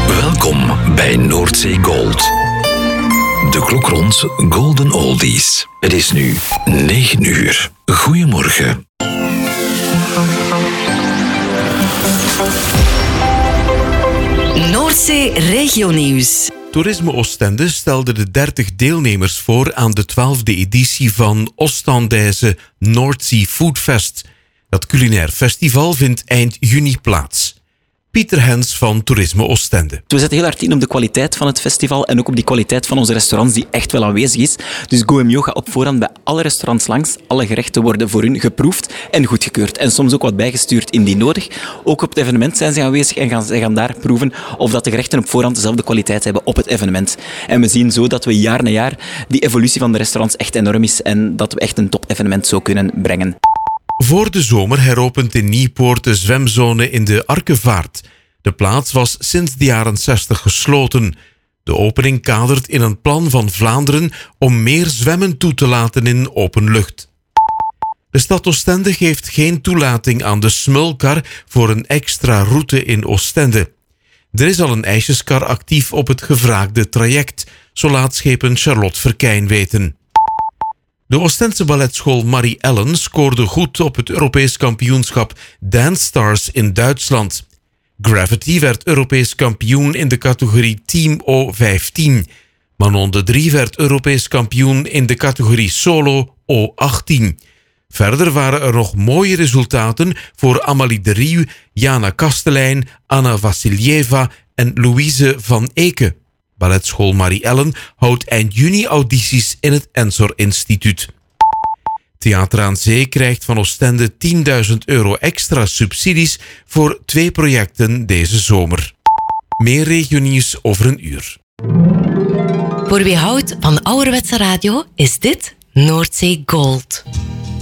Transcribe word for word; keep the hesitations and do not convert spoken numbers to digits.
Welkom bij Noordzee Gold. De klok rond Golden Oldies. Het is nu negen uur. Goedemorgen. Noordzee Regionieuws. Toerisme Oostende stelde de dertig deelnemers voor aan de twaalfde editie van Oostendijse Noordzee Food Fest. Dat culinair festival vindt eind juni plaats. Pieter Hens van Toerisme Oostende. We zetten heel hard in op de kwaliteit van het festival en ook op die kwaliteit van onze restaurants die echt wel aanwezig is. Dus Go M O gaat op voorhand bij alle restaurants langs. Alle gerechten worden voor hun geproefd en goedgekeurd. En soms ook wat bijgestuurd indien nodig. Ook op het evenement zijn ze aanwezig en gaan, ze gaan daar proeven of dat de gerechten op voorhand dezelfde kwaliteit hebben op het evenement. En we zien zo dat we jaar na jaar die evolutie van de restaurants echt enorm is en dat we echt een top-evenement zo kunnen brengen. Voor de zomer heropent in Nieuwpoort de zwemzone in de Arkevaart. De plaats was sinds de jaren zestig gesloten. De opening kadert in een plan van Vlaanderen om meer zwemmen toe te laten in open lucht. De stad Oostende geeft geen toelating aan de smulkar voor een extra route in Oostende. Er is al een ijsjeskar actief op het gevraagde traject, zo laat schepen Charlotte Verkijn weten. De Oostense balletschool Marie Ellen scoorde goed op het Europees kampioenschap Dance Stars in Duitsland. Gravity werd Europees kampioen in de categorie Team O vijftien. Manon de Drie werd Europees kampioen in de categorie Solo O achttien. Verder waren er nog mooie resultaten voor Amalie de Rieu, Jana Kastelein, Anna Vassilieva en Louise van Eke. Balletschool Marie Ellen houdt eind juni audities in het Ensor Instituut. Theater aan Zee krijgt van Oostende tienduizend euro extra subsidies voor twee projecten deze zomer. Meer regionieuws over een uur. Voor wie houdt van ouderwetse radio is dit Noordzee Gold.